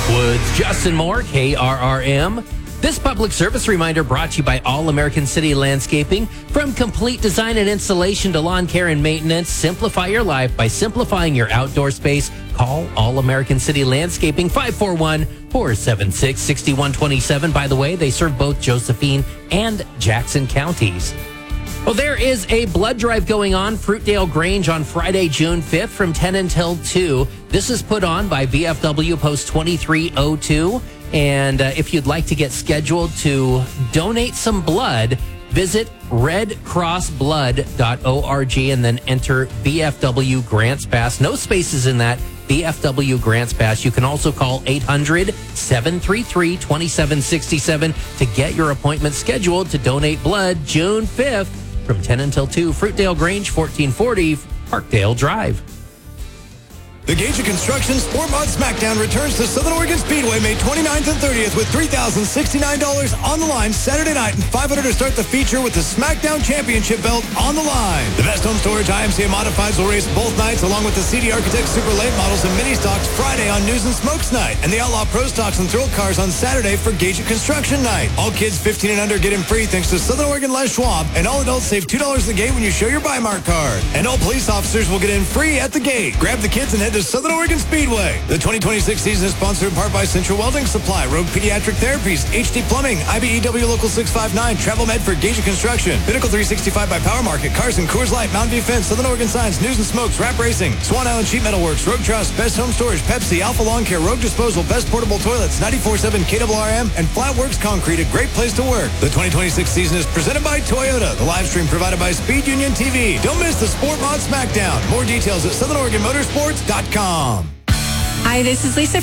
Woods, Justin Moore, KRRM. This public service reminder brought to you by All American City Landscaping. From complete design and installation to lawn care and maintenance, simplify your life by simplifying your outdoor space. Call All American City Landscaping, 541-476-6127. By the way, they serve both Josephine and Jackson counties. Well, there is a blood drive going on, Fruitdale Grange, on Friday, June 5th from 10 until 2. This is put on by VFW Post 2302. And if you'd like to get scheduled to donate some blood, visit redcrossblood.org and then enter VFW Grants Pass. No spaces in that. VFW Grants Pass. You can also call 800-733-2767 to get your appointment scheduled to donate blood June 5th from 10 until 2. Fruitdale Grange, 1440 Parkdale Drive. The Gage Construction Sport Mod Smackdown returns to Southern Oregon Speedway May 29th and 30th with $3,069 on the line Saturday night and $500 to start the feature with the Smackdown Championship belt on the line. The Best Home Storage IMCA Modifieds will race both nights along with the CD Architect Super Late Models and Mini Stocks Friday on News and Smokes night and the Outlaw Pro Stocks and Thrill Cars on Saturday for Gage Construction night. All kids 15 and under get in free thanks to Southern Oregon Les Schwab, and all adults save $2 a gate when you show your Buymark card. And all police officers will get in free at the gate. Grab the kids and head to Southern Oregon Speedway. The 2026 season is sponsored in part by Central Welding Supply, Rogue Pediatric Therapies, HD Plumbing, IBEW Local 659, Travel Med for Gage Construction, Pinnacle 365 by Power Market, Carson, Coors Light, Mountain View Fence, Southern Oregon Signs, News and Smokes, Rap Racing, Swan Island Sheet Metal Works, Rogue Trust, Best Home Storage, Pepsi, Alpha Lawn Care, Rogue Disposal, Best Portable Toilets, 94.7 KRRM, and Flatworks Concrete, a great place to work. The 2026 season is presented by Toyota. The live stream provided by Speed Union TV. Don't miss the Sport Mod Smackdown. More details at SouthernOregonMotorsports.com. Hi, this is Lisa